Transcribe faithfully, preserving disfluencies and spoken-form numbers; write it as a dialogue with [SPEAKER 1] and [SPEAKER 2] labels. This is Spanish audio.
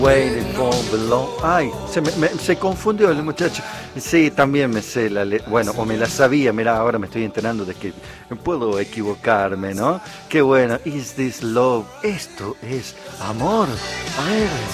[SPEAKER 1] Waiting for the long... Ay, se, me, me- se confundió el muchacho. Sí, también me sé la letra. Bueno, o me la sabía. Mira, ahora me estoy enterando de que puedo equivocarme, ¿no? Qué bueno. Is this love? Esto es amor. A ver.